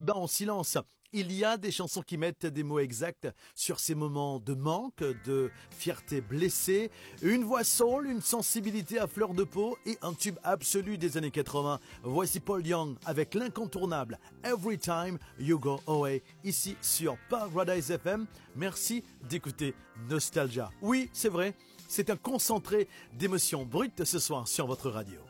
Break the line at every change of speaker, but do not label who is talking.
dans Silence. Il y a des chansons qui mettent des mots exacts sur ces moments de manque, de fierté blessée, une voix soul, une sensibilité à fleur de peau et un tube absolu des années 80. Voici Paul Young avec l'incontournable Every Time You Go Away, ici sur Paradise FM. Merci d'écouter Nostalgia. Oui, c'est vrai, c'est un concentré d'émotions brutes ce soir sur votre radio.